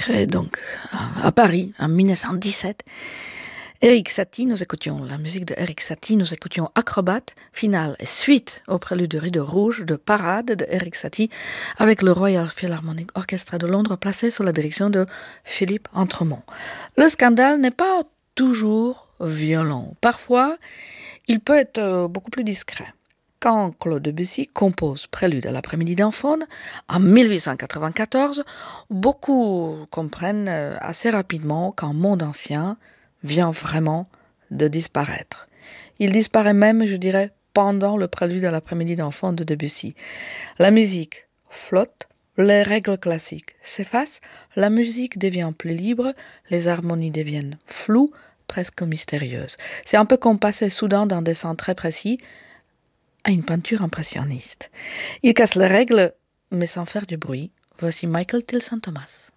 créé donc à Paris en 1917. Erik Satie, nous écoutions la musique de Erik Satie, nous écoutions Acrobate, finale et suite au prélude de Rideau Rouge de Parade de Erik Satie avec le Royal Philharmonic Orchestra de Londres placé sous la direction de Philippe Entremont. Le scandale n'est pas toujours violent. Parfois, il peut être beaucoup plus discret. Quand Claude Debussy compose Prélude à l'après-midi d'Enfone en 1894, beaucoup comprennent assez rapidement qu'un monde ancien vient vraiment de disparaître. Il disparaît même, je dirais, pendant le Prélude à l'après-midi d'Enfone de Debussy. La musique flotte, les règles classiques s'effacent, la musique devient plus libre, les harmonies deviennent floues, presque mystérieuses. C'est un peu comme passer soudain d'un dessin très précis à une peinture impressionniste. Il casse les règles, mais sans faire du bruit. Voici Michael Tilson Thomas.